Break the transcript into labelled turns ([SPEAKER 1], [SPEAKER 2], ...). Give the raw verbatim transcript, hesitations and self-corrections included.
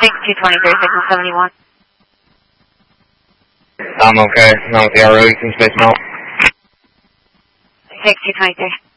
[SPEAKER 1] six two twenty-three, signal seventy-one.
[SPEAKER 2] I'm okay. Not with the R O, you can space them out.
[SPEAKER 1] six two twenty-three.